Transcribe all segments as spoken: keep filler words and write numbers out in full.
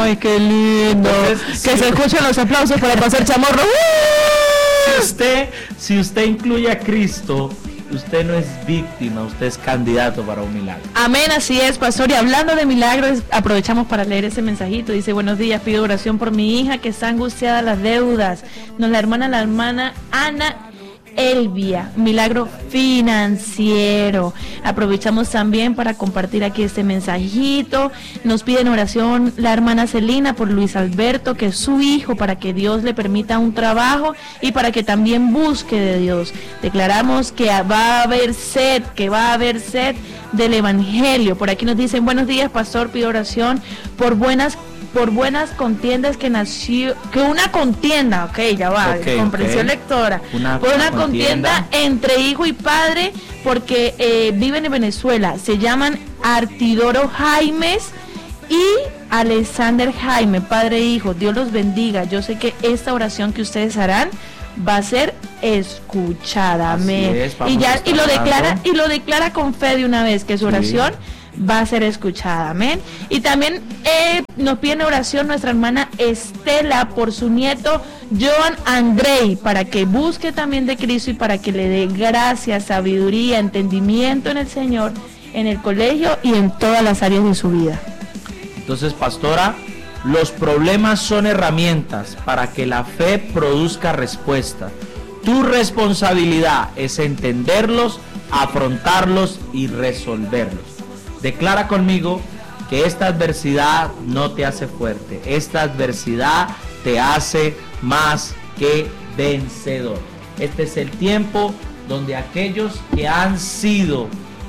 Ay, qué lindo. Entonces, que si se escuchen los aplausos para pasar chamorro. Si usted, si usted incluye a Cristo, usted no es víctima, usted es candidato para un milagro. Amén, así es, pastor. Y hablando de milagros, aprovechamos para leer ese mensajito. Dice: buenos días, pido oración por mi hija que está angustiada las deudas. Nos la hermana, la hermana Ana Elvia, milagro financiero. Aprovechamos también para compartir aquí este mensajito. Nos piden oración la hermana Celina por Luis Alberto, que es su hijo, para que Dios le permita un trabajo y para que también busque de Dios. Declaramos que va a haber sed, que va a haber sed del evangelio. Por aquí nos dicen: buenos días, pastor, pido oración por buenas por buenas contiendas que nació, que una contienda, ok, ya va, okay, comprensión okay. lectora, una, por una, una contienda. contienda entre hijo y padre, porque eh, viven en Venezuela, se llaman Artidoro Jaimes y Alexander Jaime, padre e hijo. Dios los bendiga. Yo sé que esta oración que ustedes harán va a ser escuchada, amén. Es, y ya y lo declara y lo declara con fe de una vez, que su oración sí va a ser escuchada, amén. Y también eh, nos pide oración nuestra hermana Estela por su nieto Joan Andrei, para que busque también de Cristo y para que le dé gracia, sabiduría, entendimiento en el Señor, en el colegio y en todas las áreas de su vida. Entonces, pastora, los problemas son herramientas para que la fe produzca respuesta. Tu responsabilidad es entenderlos, afrontarlos y resolverlos. Declara conmigo que esta adversidad no te hace fuerte. Esta adversidad te hace más que vencedor. Este es el tiempo donde aquellos que han sido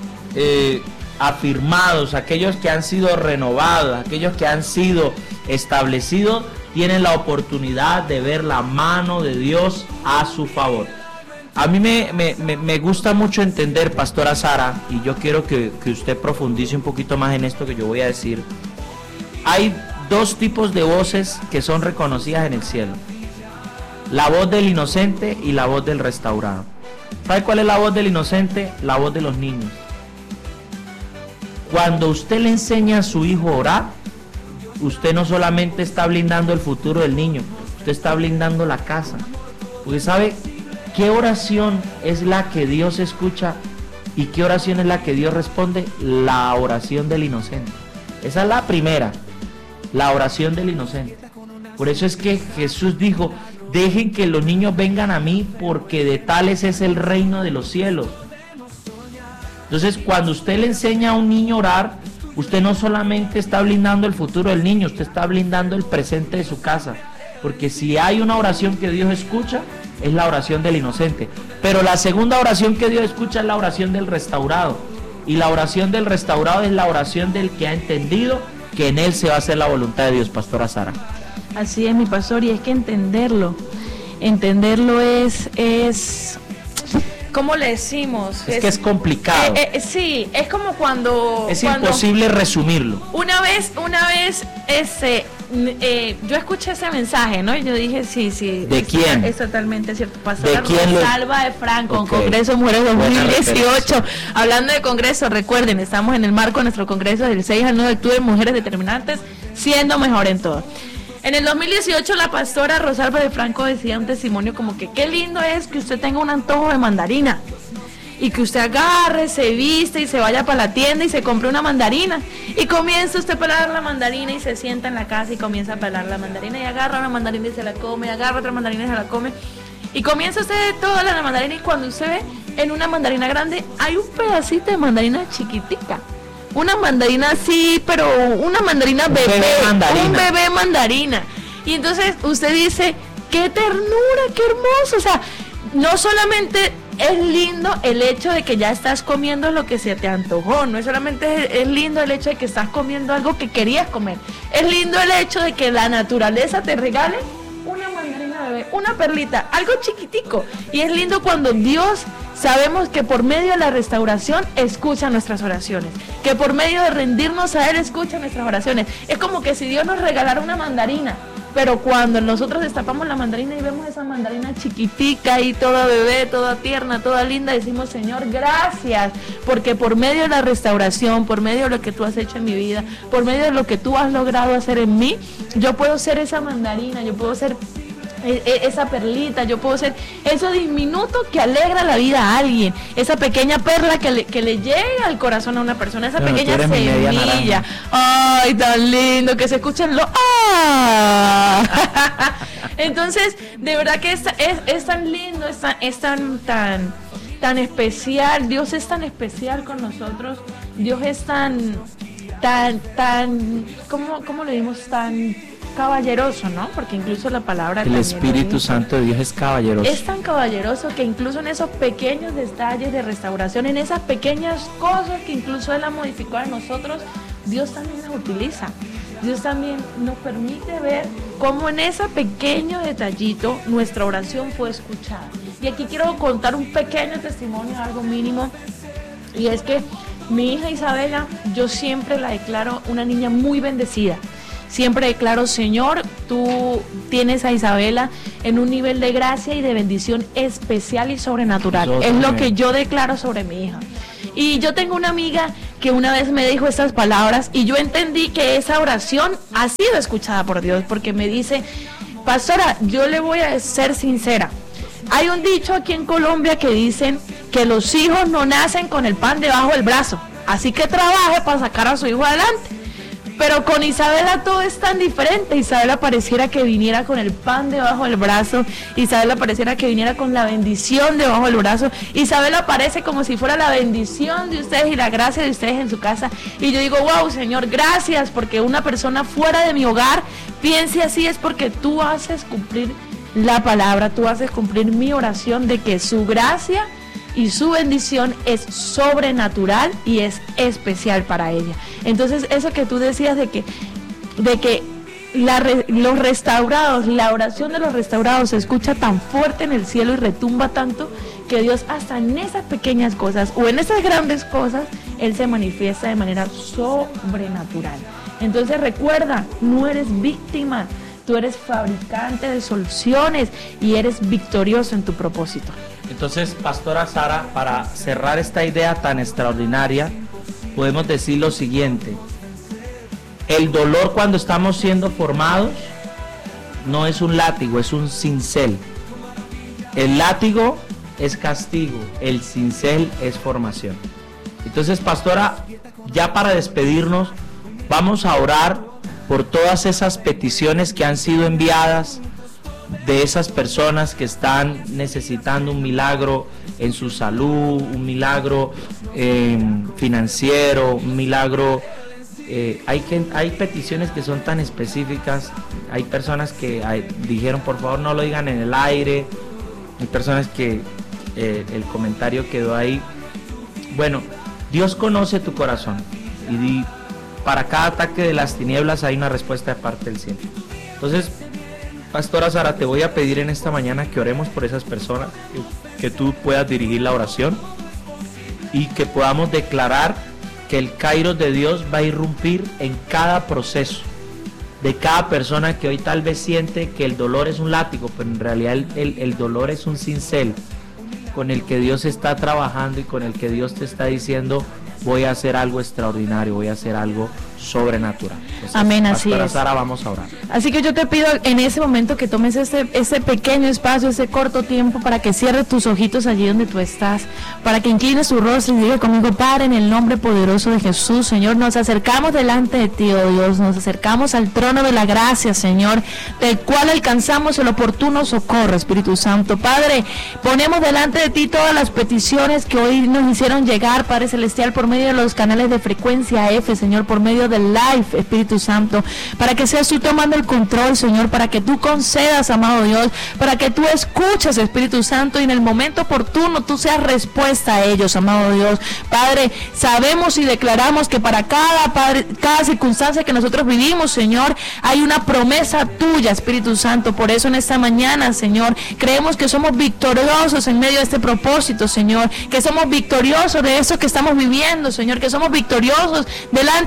eh, afirmados, aquellos que han sido renovados, aquellos que han sido establecidos, tienen la oportunidad de ver la mano de Dios a su favor. A mí me, me, me gusta mucho entender, pastora Sara, y yo quiero que, que usted profundice un poquito más en esto que yo voy a decir. Hay dos tipos de voces que son reconocidas en el cielo: la voz del inocente y la voz del restaurado. ¿Sabe cuál es la voz del inocente? La voz de los niños. Cuando usted le enseña a su hijo a orar, usted no solamente está blindando el futuro del niño, usted está blindando la casa. Porque sabe ¿qué oración es la que Dios escucha y qué oración es la que Dios responde? La oración del inocente. Esa es la primera, la oración del inocente. Por eso es que Jesús dijo: dejen que los niños vengan a mí, porque de tales es el reino de los cielos. Entonces, cuando usted le enseña a un niño a orar, usted no solamente está blindando el futuro del niño, usted está blindando el presente de su casa. Porque si hay una oración que Dios escucha, es la oración del inocente. Pero la segunda oración que Dios escucha es la oración del restaurado. Y la oración del restaurado es la oración del que ha entendido que en él se va a hacer la voluntad de Dios, pastora Sara. Así es, mi pastor, y es que entenderlo, entenderlo es, es, ¿cómo le decimos? Es, es que es complicado. Eh, eh, sí, es como cuando... Es cuando imposible resumirlo. Una vez, una vez, ese... Eh, yo escuché ese mensaje, ¿no? Y yo dije, sí, sí. ¿De es, quién? Es totalmente cierto. Pasó ¿De quién? Salva de Franco, okay. Congreso Mujeres dos mil dieciocho. Hablando de Congreso, recuerden, estamos en el marco de nuestro Congreso del seis al nueve de octubre, Mujeres Determinantes, siendo mejor en todo. En el dos mil dieciocho, la pastora Rosalba de Franco decía un testimonio como que qué lindo es que usted tenga un antojo de mandarina. Y que usted agarre, se viste y se vaya para la tienda y se compre una mandarina. Y comienza usted a pelar la mandarina y se sienta en la casa y comienza a pelar la mandarina. Y agarra una mandarina y se la come, y agarra otra mandarina y se la come. Y comienza usted toda la mandarina y cuando usted ve en una mandarina grande hay un pedacito de mandarina chiquitica. Una mandarina así, pero una mandarina bebé, bebé mandarina. un bebé mandarina. Y entonces usted dice, qué ternura, qué hermoso. O sea, no solamente es lindo el hecho de que ya estás comiendo lo que se te antojó, no es solamente es lindo el hecho de que estás comiendo algo que querías comer, es lindo el hecho de que la naturaleza te regale una mandarina bebé, una perlita, algo chiquitico. Y es lindo cuando Dios, sabemos que por medio de la restauración escucha nuestras oraciones, que por medio de rendirnos a Él escucha nuestras oraciones. Es como que si Dios nos regalara una mandarina, pero cuando nosotros destapamos la mandarina y vemos esa mandarina chiquitica y toda bebé, toda tierna, toda linda, decimos, Señor, gracias, porque por medio de la restauración, por medio de lo que tú has hecho en mi vida, por medio de lo que tú has logrado hacer en mí, yo puedo ser esa mandarina, yo puedo ser esa perlita, yo puedo ser eso diminuto que alegra la vida a alguien, esa pequeña perla que le, que le llega al corazón a una persona, esa bueno, pequeña semilla, ay, tan lindo, que se escuchen los ¡ah! Entonces, de verdad que es, es, es tan lindo, es tan, es tan, tan, tan especial, Dios es tan especial con nosotros, Dios es tan, tan, tan, ¿cómo, cómo le dimos? Tan caballeroso, ¿no? Porque incluso la palabra el Espíritu Santo de Dios es caballeroso. Es tan caballeroso que incluso en esos pequeños detalles de restauración, en esas pequeñas cosas que incluso Él ha modificado en nosotros, Dios también las utiliza. Dios también nos permite ver cómo en ese pequeño detallito nuestra oración fue escuchada. Y aquí quiero contar un pequeño testimonio, algo mínimo, y es que mi hija Isabela, yo siempre la declaro una niña muy bendecida. Siempre declaro, Señor, tú tienes a Isabela en un nivel de gracia y de bendición especial y sobrenatural. Yo es también. Lo que yo declaro sobre mi hija. Y yo tengo una amiga que una vez me dijo estas palabras y yo entendí que esa oración ha sido escuchada por Dios, porque me dice, pastora, yo le voy a ser sincera. Hay un dicho aquí en Colombia que dicen que los hijos no nacen con el pan debajo del brazo, así que trabaje para sacar a su hijo adelante. Pero con Isabela todo es tan diferente. Isabela pareciera que viniera con el pan debajo del brazo. Isabela pareciera que viniera con la bendición debajo del brazo. Isabela parece como si fuera la bendición de ustedes y la gracia de ustedes en su casa. Y yo digo, wow, Señor, gracias, porque una persona fuera de mi hogar piense así, es porque tú haces cumplir la palabra, tú haces cumplir mi oración de que su gracia y su bendición es sobrenatural y es especial para ella. Entonces, eso que tú decías de que, de que la, los restaurados, la oración de los restaurados se escucha tan fuerte en el cielo y retumba tanto que Dios hasta en esas pequeñas cosas o en esas grandes cosas, Él se manifiesta de manera sobrenatural. Entonces recuerda, no eres víctima, tú eres fabricante de soluciones y eres victorioso en tu propósito. Entonces, Pastora Sara, para cerrar esta idea tan extraordinaria, podemos decir lo siguiente: el dolor cuando estamos siendo formados no es un látigo, es un cincel. El látigo es castigo, el cincel es formación. Entonces, Pastora, ya para despedirnos, vamos a orar por todas esas peticiones que han sido enviadas de esas personas que están necesitando un milagro en su salud, un milagro eh, financiero, un milagro. Eh, hay, que, hay peticiones que son tan específicas. Hay personas que hay, dijeron, por favor no lo digan en el aire. Hay personas que eh, el comentario quedó ahí. Bueno, Dios conoce tu corazón y di, para cada ataque de las tinieblas hay una respuesta de parte del cielo. Entonces, Pastora Sara, te voy a pedir en esta mañana que oremos por esas personas, que, que tú puedas dirigir la oración y que podamos declarar que el Kairos de Dios va a irrumpir en cada proceso de cada persona que hoy tal vez siente que el dolor es un látigo, pero en realidad el, el, el dolor es un cincel con el que Dios está trabajando y con el que Dios te está diciendo, voy a hacer algo extraordinario, voy a hacer algo sobrenatural. Entonces, amén, así Pastora es. Sara, vamos a orar. Así que yo te pido en ese momento que tomes ese, ese pequeño espacio, ese corto tiempo, para que cierres tus ojitos allí donde tú estás, para que inclines tu rostro y diga conmigo, Padre, en el nombre poderoso de Jesús, Señor, nos acercamos delante de ti, oh Dios, nos acercamos al trono de la gracia, Señor, del cual alcanzamos el oportuno socorro, Espíritu Santo. Padre, ponemos delante de ti todas las peticiones que hoy nos hicieron llegar, Padre Celestial, por medio de los canales de frecuencia F, Señor, por medio del live, Espíritu Santo, para que seas tú tomando el control, Señor, para que tú concedas, amado Dios, para que tú escuches, Espíritu Santo, y en el momento oportuno tú seas respuesta a ellos, amado Dios. Padre, sabemos y declaramos que para cada, Padre, cada circunstancia que nosotros vivimos, Señor, hay una promesa tuya, Espíritu Santo. Por eso en esta mañana, Señor, creemos que somos victoriosos en medio de este propósito, Señor, que somos victoriosos de eso que estamos viviendo, Señor, que somos victoriosos delante de todas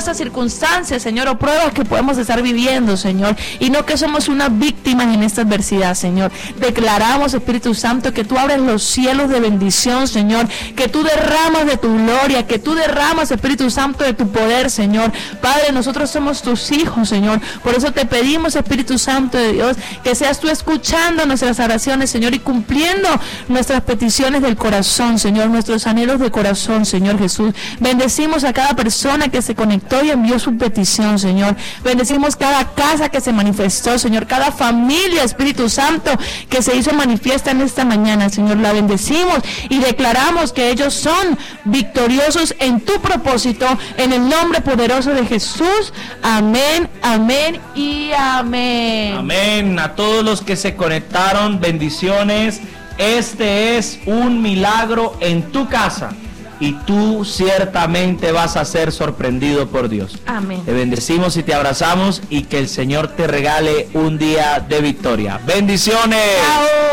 esas circunstancias, Señor, o pruebas que podemos estar viviendo, Señor, y no que somos unas víctimas en esta adversidad, Señor. Declaramos, Espíritu Santo, que tú abres los cielos de bendición, Señor, que tú derramas de tu gloria, que tú derramas, Espíritu Santo, de tu poder, Señor. Padre, nosotros somos tus hijos, Señor, por eso te pedimos, Espíritu Santo de Dios, que seas tú escuchando nuestras oraciones, Señor, y cumpliendo nuestras peticiones del corazón, Señor, nuestros anhelos de corazón, Señor Jesús. Bendecimos a cada persona que se conectó y envió su petición, Señor. Bendecimos cada casa que se manifestó, Señor, cada familia, Espíritu Santo, que se hizo manifiesta en esta mañana, Señor. La bendecimos y declaramos que ellos son victoriosos en tu propósito, en el nombre poderoso de Jesús. Amén, amén y amén. Amén. A todos los que se conectaron, bendiciones. Este es un milagro en tu casa y tú ciertamente vas a ser sorprendido por Dios. Amén. Te bendecimos y te abrazamos y que el Señor te regale un día de victoria. Bendiciones. Chao.